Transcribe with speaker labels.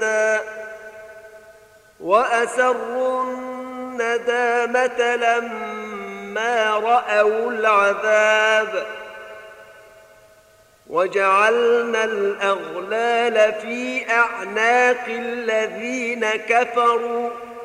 Speaker 1: أسدا وأسروا الندامة لما رأوا العذاب وجعلنا الأغلال في أعناق الذين كفروا